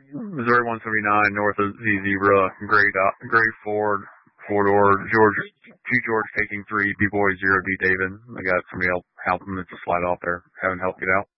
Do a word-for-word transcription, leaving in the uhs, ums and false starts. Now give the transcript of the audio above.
Missouri one seventy-nine, north of Z Zebra, Gray, dot, Gray Ford, four door, George, G George taking three, B Boy zero D David. I got somebody else helping me to slide off there, having help get out.